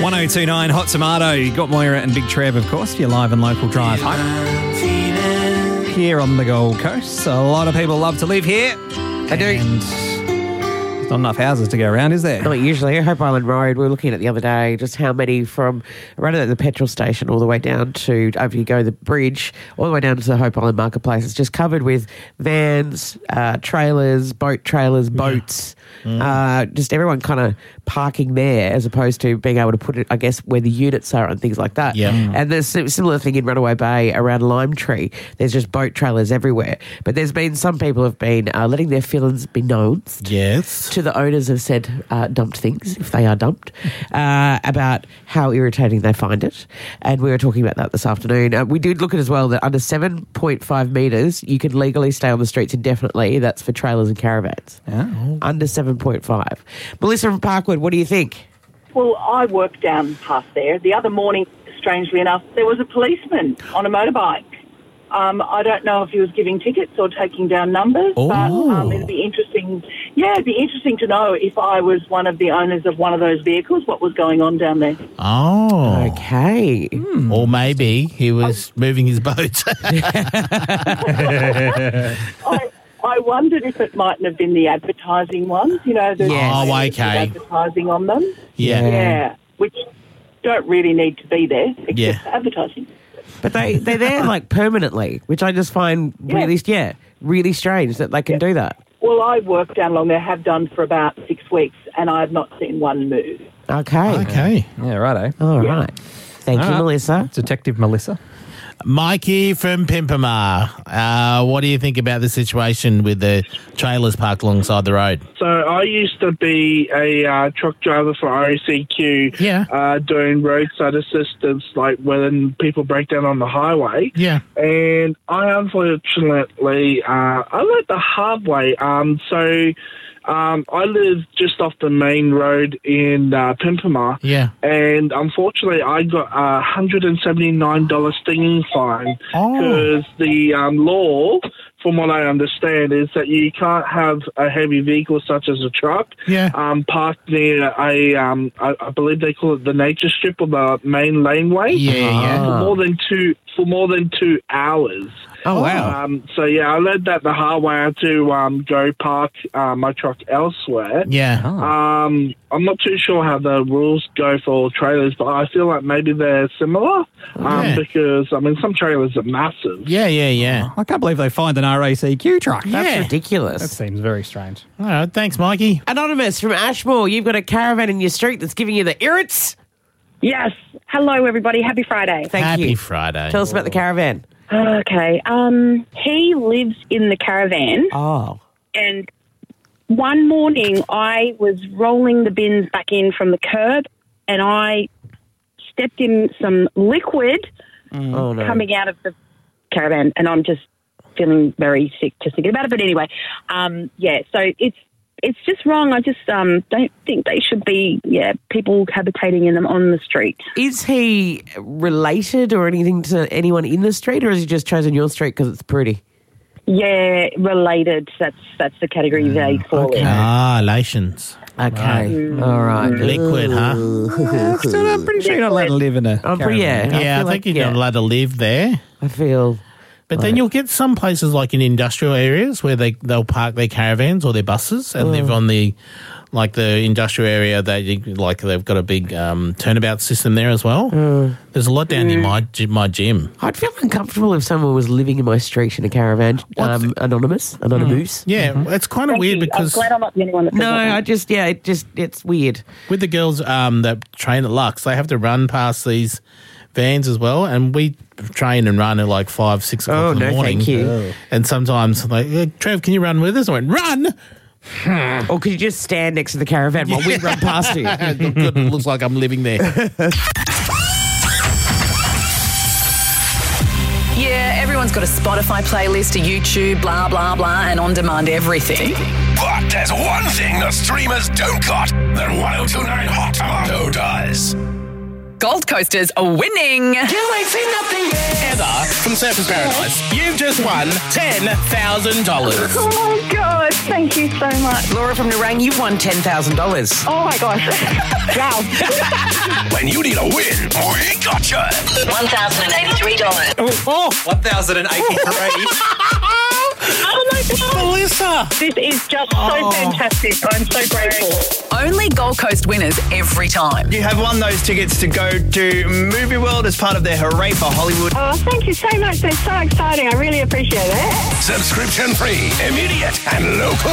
1029 Hot Tomato. You got Moira and Big Trev, of course, for your live and local drive home. Here on the Gold Coast, a lot of people love to live here. They do. And there's not enough houses to go around, is there? Not usually. Hope Island Road, we were looking at the other day, just how many from right at the petrol station all the way down to, over you go, the bridge, all the way down to the Hope Island Marketplace. It's just covered with vans, trailers, boats, just everyone kind of parking there as opposed to being able to put it, I guess, where the units are and things like that. Yeah. And there's a similar thing in Runaway Bay around Lime Tree. There's just boat trailers everywhere. But there's been some people have been letting their feelings be known. Yes. To the owners have said dumped things, if they are dumped, about how irritating they find it. And we were talking about that this afternoon. We did look at as well that under 7.5 metres, you can legally stay on the streets indefinitely. That's for trailers and caravans. Oh. Under 7.5. Melissa from Parkwood, what do you think? Well, I work down past there. The other morning, strangely enough, there was a policeman on a motorbike. I don't know if he was giving tickets or taking down numbers, but it'd be interesting. Yeah, it'd be interesting to know if I was one of the owners of one of those vehicles, what was going on down there. Oh. Okay. Or maybe he was moving his boat. I wondered if it mightn't have been the advertising ones, you know, the advertising on them. Yeah. Yeah, which don't really need to be there, except for advertising. But they're there like permanently, which I just find really strange that they can do that. Well, I work down along there, have done for about 6 weeks, and I have not seen one move. Okay. Yeah, righto. All right. Thank you, Melissa. Detective Melissa. Mikey from Pimpama. What do you think about the situation with the trailers parked alongside the road? So I used to be a truck driver for RACQ, doing roadside assistance, like when people break down on the highway. Yeah. And I unfortunately, I learned the hard way. I live just off the main road in Pimpama. Yeah. And unfortunately, I got a $179 stinging fine because the law, from what I understand, is that you can't have a heavy vehicle such as a truck parked near I believe they call it the nature strip or the main laneway. For more than 2 hours. Oh, wow. I learned that the hard way. I had to go park my truck elsewhere. Yeah. I'm not too sure how the rules go for trailers, but I feel like maybe they're similar because, some trailers are massive. Yeah. I can't believe they find an RACQ truck. That's ridiculous. That seems very strange. All right, thanks, Mikey. Anonymous from Ashmore, you've got a caravan in your street that's giving you the irrits. Yes. Hello, everybody. Happy Friday. Thank you. Happy Friday. Tell us about the caravan. Okay. He lives in the caravan. Oh. And one morning I was rolling the bins back in from the curb and I stepped in some liquid coming out of the caravan, and I'm just feeling very sick just thinking about it. But anyway, so it's just wrong. I just don't think they should be, people habitating in them on the street. Is he related or anything to anyone in the street, or has he just chosen your street because it's pretty? Yeah, related. That's the category they fall in. Relations. Okay. All right. Liquid, huh? I'm pretty sure you're not allowed to live in a caravan. I think you're not allowed to live there. I feel... But then you'll get some places like in industrial areas where they'll park their caravans or their buses and live on the industrial area that they've got a big turnabout system there as well. There's a lot down near my gym. I'd feel uncomfortable if someone was living in my street in a caravan. Anonymous. Yeah, it's kind of weird because... I'm glad I'm not the only one that feels like that. It's weird. With the girls that train at Lux, they have to run past these vans as well, and we train and run at like 5, 6 o'clock in the morning. Thank you. And sometimes Trev, can you run with us? I went, run! Or could you just stand next to the caravan while we run past you? It looks like I'm living there. Yeah, everyone's got a Spotify playlist, a YouTube, blah, blah, blah, and on-demand everything. But there's one thing the streamers don't got that 1029 Hot Tomato does. Gold Coasters are winning. You ain't seen nothing yet. Heather from Surfers Paradise, you've just won $10,000. Oh, my God. Thank you so much. Laura from Nerang, you've won $10,000. Oh, my gosh. Wow. When you need a win, we gotcha. $1,083. $1,083. Oh my God. Melissa! This is just so fantastic. I'm so grateful. Only Gold Coast winners every time. You have won those tickets to go to Movie World as part of their Hooray for Hollywood. Oh, thank you so much. That's so exciting. I really appreciate it. Subscription free, immediate, and local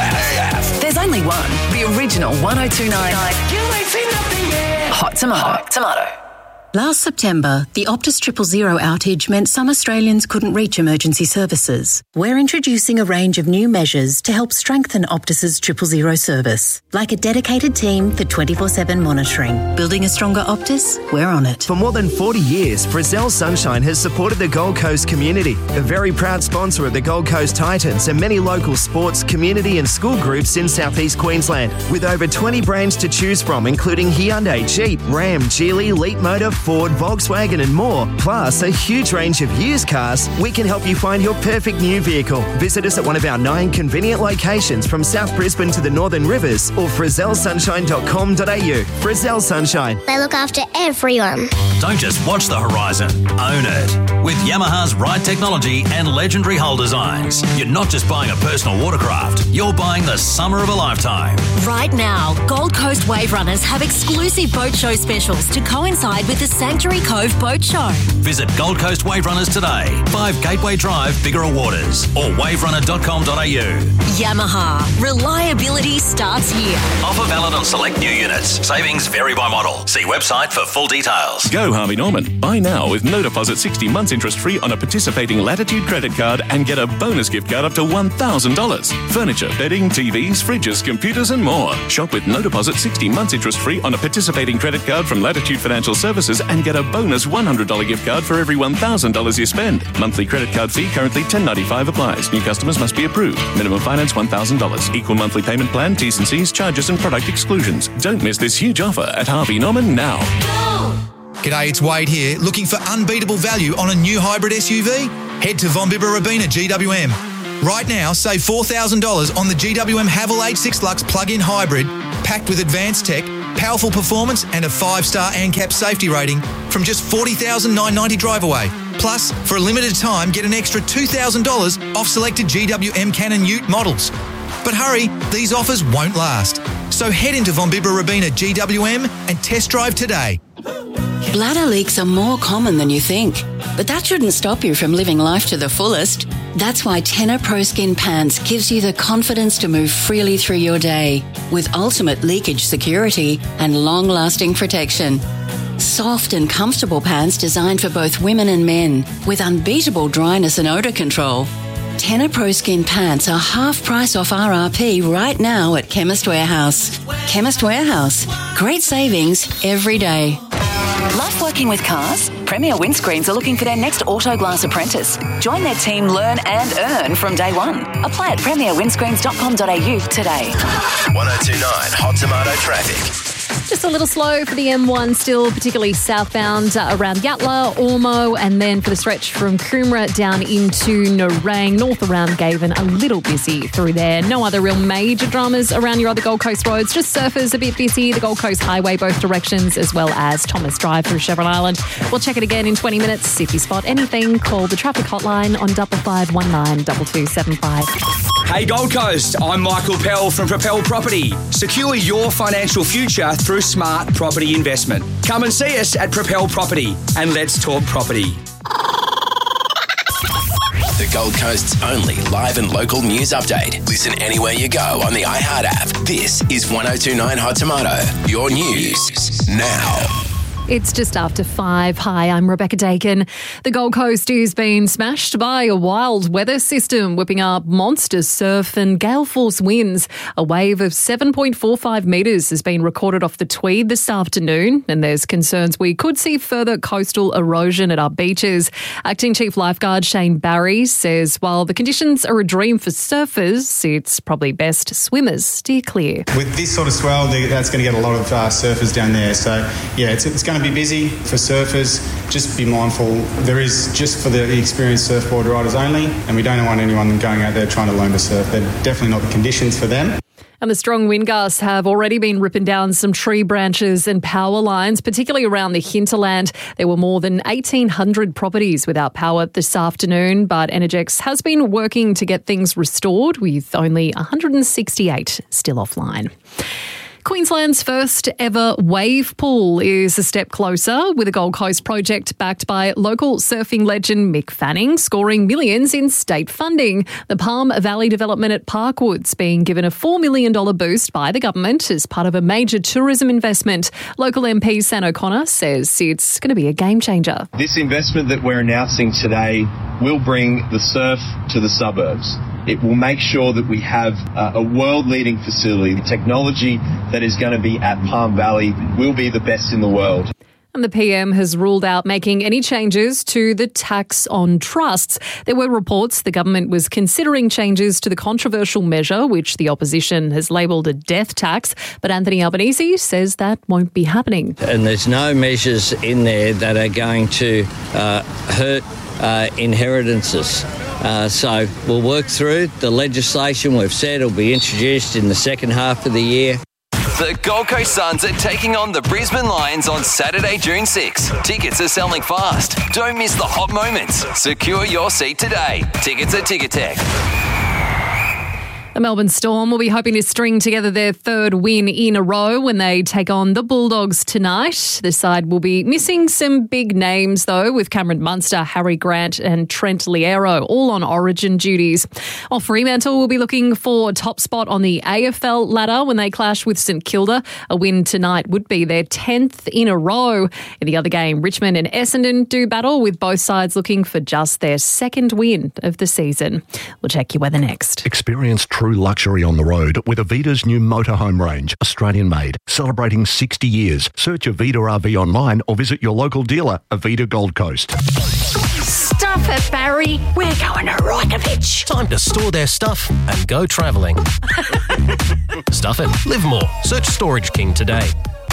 AF. There's only one. The original 1029. You ain't seen nothing yet. Hot Tomato. Last September, the Optus 000 outage meant some Australians couldn't reach emergency services. We're introducing a range of new measures to help strengthen Optus's 000 service, like a dedicated team for 24/7 monitoring. Building a stronger Optus? We're on it. For more than 40 years, Frizzell Sunshine has supported the Gold Coast community, a very proud sponsor of the Gold Coast Titans and many local sports, community and school groups in southeast Queensland. With over 20 brands to choose from, including Hyundai, Jeep, Ram, Geely, Leapmotor, Ford, Volkswagen and more, plus a huge range of used cars, we can help you find your perfect new vehicle. Visit us at one of our 9 convenient locations from South Brisbane to the Northern Rivers or frizzellsunshine.com.au. Frizzell Sunshine. They look after everyone. Don't just watch the horizon, own it. With Yamaha's ride technology and legendary hull designs, you're not just buying a personal watercraft, you're buying the summer of a lifetime. Right now, Gold Coast Wave Runners have exclusive boat show specials to coincide with the Sanctuary Cove Boat Show. Visit Gold Coast Wave Runners today, 5 Gateway Drive, Bigara Waters, or waverunner.com.au. Yamaha. Reliability starts here. Offer valid on select new units. Savings vary by model. See website for full details. Go Harvey Norman. Buy now with no deposit, 60 months interest free on a participating Latitude credit card and get a bonus gift card up to $1,000. Furniture, bedding, TVs, fridges, computers and more. Shop with no deposit, 60 months interest free on a participating credit card from Latitude Financial Services and get a bonus $100 gift card for every $1,000 you spend. Monthly credit card fee currently $10.95 applies. New customers must be approved. Minimum finance $1,000. Equal monthly payment plan, T's and C's, charges and product exclusions. Don't miss this huge offer at Harvey Norman now. G'day, it's Wade here. Looking for unbeatable value on a new hybrid SUV? Head to Von Bibber Robina GWM. Right now, save $4,000 on the GWM Haval H6 Lux plug-in hybrid, packed with advanced tech, powerful performance and a 5-star ANCAP safety rating from just $40,990 drive away. Plus, for a limited time, get an extra $2,000 off selected GWM Canon Ute models. But hurry, these offers won't last. So head into Von Bibber Robina GWM and test drive today. Bladder leaks are more common than you think, but that shouldn't stop you from living life to the fullest. That's why Tenor Pro Skin Pants gives you the confidence to move freely through your day with ultimate leakage security and long-lasting protection. Soft and comfortable pants designed for both women and men with unbeatable dryness and odour control. Tenor Pro Skin Pants are half price off RRP right now at Chemist Warehouse. Chemist Warehouse. Great savings every day. Love working with cars? Premier Windscreens are looking for their next auto glass apprentice. Join their team, learn and earn from day one. Apply at premierwindscreens.com.au today. 1029 Hot Tomato traffic. Just a little slow for the M1 still, particularly southbound around Yatala, Ormo, and then for the stretch from Coomera down into Nerang, north around Gaven, a little busy through there. No other real major dramas around your other Gold Coast roads, just surfers a bit busy, the Gold Coast Highway both directions, as well as Thomas Drive through Chevron Island. We'll check it again in 20 minutes. If you spot anything, call the traffic hotline on 5519 2275. Hey Gold Coast, I'm Michael Pell from Propel Property. Secure your financial future through smart property investment. Come and see us at Propel Property and let's talk property. The Gold Coast's only live and local news update. Listen anywhere you go on the iHeart app. This is 1029 Hot Tomato. Your news now. It's just after 5. Hi, I'm Rebecca Dakin. The Gold Coast is being smashed by a wild weather system, whipping up monster surf and gale force winds. A wave of 7.45 metres has been recorded off the Tweed this afternoon, and there's concerns we could see further coastal erosion at our beaches. Acting Chief Lifeguard Shane Barry says while the conditions are a dream for surfers, it's probably best swimmers steer clear. With this sort of swell, that's going to get a lot of surfers down there. So, yeah, it's going to be busy for surfers. Just be mindful. There is just for the experienced surfboard riders only, and we don't want anyone going out there trying to learn to surf. They're definitely not the conditions for them. And the strong wind gusts have already been ripping down some tree branches and power lines, particularly around the hinterland. There were more than 1,800 properties without power this afternoon, but Energex has been working to get things restored, with only 168 still offline. Queensland's first ever wave pool is a step closer, with a Gold Coast project backed by local surfing legend Mick Fanning scoring millions in state funding. The Palm Valley development at Parkwood's being given a $4 million boost by the government as part of a major tourism investment. Local MP Sam O'Connor says it's going to be a game changer. This investment that we're announcing today will bring the surf to the suburbs. It will make sure that we have a world-leading facility. The technology that is going to be at Palm Valley will be the best in the world. And the PM has ruled out making any changes to the tax on trusts. There were reports the government was considering changes to the controversial measure, which the opposition has labelled a death tax. But Anthony Albanese says that won't be happening. And there's no measures in there that are going to hurt inheritances. So we'll work through the legislation. We've said it'll be introduced in the second half of the year. The Gold Coast Suns are taking on the Brisbane Lions on Saturday, June 6. Tickets are selling fast. Don't miss the hot moments. Secure your seat today. Tickets at Ticketek. The Melbourne Storm will be hoping to string together their third win in a row when they take on the Bulldogs tonight. The side will be missing some big names, though, with Cameron Munster, Harry Grant and Trent Liero all on Origin duties. While Fremantle will be looking for a top spot on the AFL ladder when they clash with St Kilda. A win tonight would be their 10th in a row. In the other game, Richmond and Essendon do battle, with both sides looking for just their second win of the season. We'll check your weather next. Experience true luxury on the road with Avita's new motorhome range, Australian-made, celebrating 60 years. Search Avita RV online or visit your local dealer, Avita Gold Coast. Stuff it, Barry. We're going to Rokovich. Time to store their stuff and go travelling. Stuff it. Live more. Search Storage King today.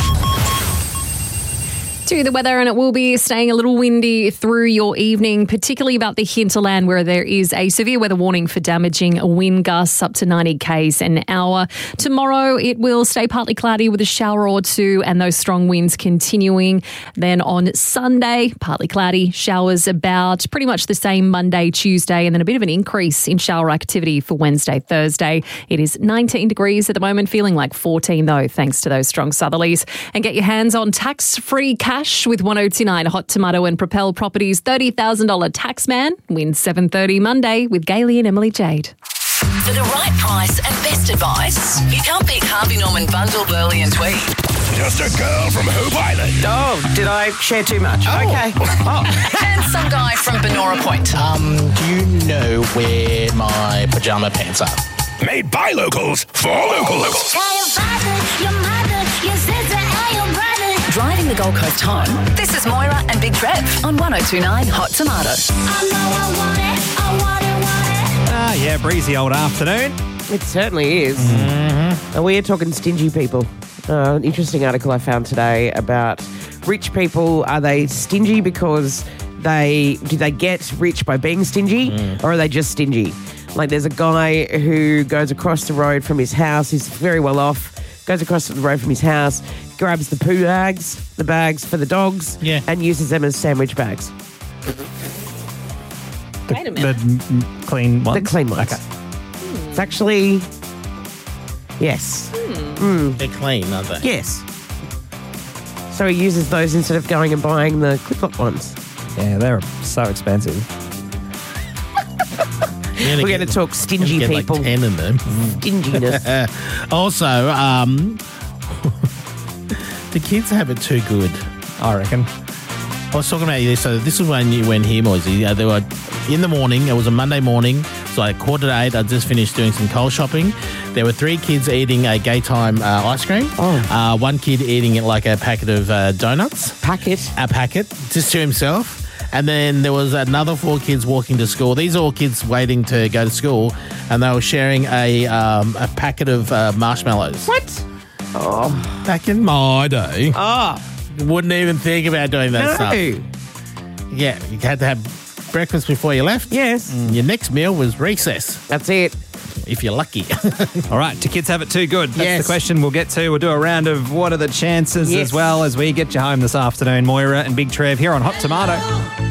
To the weather, and it will be staying a little windy through your evening, particularly about the hinterland where there is a severe weather warning for damaging wind gusts up to 90 k's an hour. Tomorrow it will stay partly cloudy with a shower or two and those strong winds continuing. Then on Sunday, partly cloudy, showers about pretty much the same Monday, Tuesday, and then a bit of an increase in shower activity for Wednesday, Thursday. It is 19 degrees at the moment, feeling like 14 though, thanks to those strong southerlies. And get your hands on tax-free cash with 1029 Hot Tomato and Propel Properties $30,000 tax man. Win 7:30 Monday with Gailey and Emily Jade. For the right price and best advice, you can't beat Harvey Norman, Bundle, Burley and Tweed. Just a girl from Hoop Island. Oh, did I share too much? Okay. And some guy from Benora Point. Do you know where my pajama pants are? Made by locals for local locals. Tell your father, your mother, your sister, and your brother. Driving the Gold Coast home, this is Moira and Big Trev on 1029 Hot Tomato. Ah, yeah, breezy old afternoon. It certainly is. And we are talking stingy people. An interesting article I found today about rich people. Are they stingy because do they get rich by being stingy, or are they just stingy? Like, there's a guy who goes across the road from his house. He's very well off. Goes across the road from his house, grabs the poo bags, the bags for the dogs, and uses them as sandwich bags. Wait a minute. The clean ones? The clean ones. Okay. It's actually, yes. They're clean, aren't they? Yes. So he uses those instead of going and buying the clip-flop ones. Yeah, they're so expensive. We're going to talk stingy people. Like 10 of them. Stinginess. Also, the kids have it too good, I reckon. I was talking about this. So this is when you went here, Moisey. They were in the morning. It was a Monday morning. So like 7:45, I just finished doing some Coles shopping. There were 3 kids eating a gay time ice cream. One kid eating it like a packet of donuts. A packet, just to himself. And then there was another 4 kids walking to school. These are all kids waiting to go to school, and they were sharing a packet of marshmallows. What? Oh, back in my day. Wouldn't even think about doing that stuff. Yeah, you had to have breakfast before you left. Yes. Your next meal was recess. That's it. if you're lucky. All right, do kids have it too good? That's Yes. the question we'll get to. We'll do a round of what are the chances Yes. as well as we get you home this afternoon. Moira and Big Trev here on Hot Tomato.